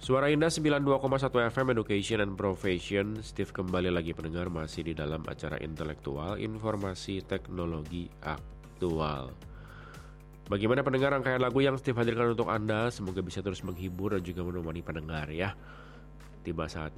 Suara Indah 92,1 FM Education and Profession. Steve kembali lagi pendengar, masih di dalam acara intelektual, informasi teknologi aktual. Bagaimana pendengar rangkaian lagu yang Steve hadirkan untuk Anda? Semoga bisa terus menghibur dan juga menemani pendengar ya. Tiba saatnya